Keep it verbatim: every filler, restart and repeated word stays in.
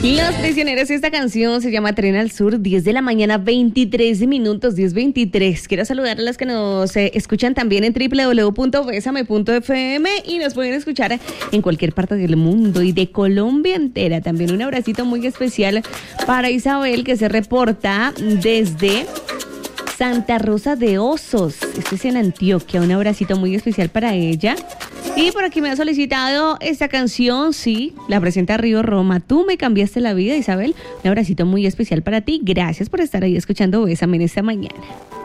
Los Prisioneros, esta canción se llama Tren al Sur, diez de la mañana, veintitrés minutos, diez veintitrés. Quiero saludar a las que nos eh, escuchan también en doble u doble u doble u punto besame punto efe eme y nos pueden escuchar en cualquier parte del mundo y de Colombia entera. También un abracito muy especial para Isabel, que se reporta desde Santa Rosa de Osos. Esto es en Antioquia. Un abracito muy especial para ella. Y por aquí me ha solicitado esta canción, sí, la presenta Río Roma. Tú me cambiaste la vida, Isabel. Un abracito muy especial para ti. Gracias por estar ahí escuchando Bésame en esta mañana.